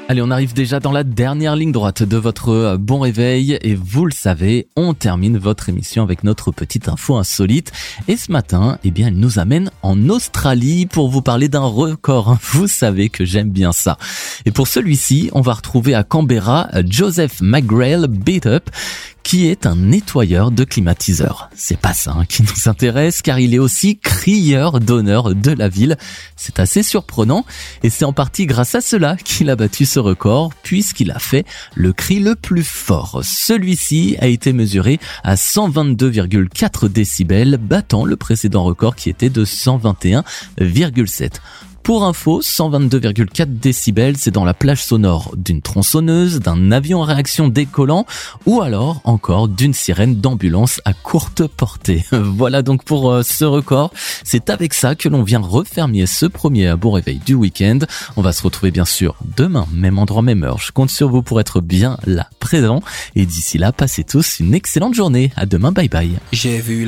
Allez, on arrive déjà dans la dernière ligne droite de votre bon réveil et vous le savez, on termine votre émission avec notre petite info insolite. Et ce matin, elle nous amène en Australie pour vous parler d'un record. Vous savez que j'aime bien ça. Et pour celui-ci, on va retrouver à Canberra Joseph McGrail Beat-Up, qui est un nettoyeur de climatiseurs. C'est pas ça qui nous intéresse, car il est aussi crieur d'honneur de la ville. C'est assez surprenant, et c'est en partie grâce à cela qu'il a battu ce record, puisqu'il a fait le cri le plus fort. Celui-ci a été mesuré à 122,4 décibels, battant le précédent record qui était de 121,7. Pour info, 122,4 décibels, c'est dans la plage sonore d'une tronçonneuse, d'un avion à réaction décollant ou alors encore d'une sirène d'ambulance à courte portée. Voilà donc pour ce record. C'est avec ça que l'on vient refermer ce premier bon réveil du week-end. On va se retrouver bien sûr demain, même endroit, même heure. Je compte sur vous pour être bien là, présent. Et d'ici là, passez tous une excellente journée. À demain, bye bye. J'ai vu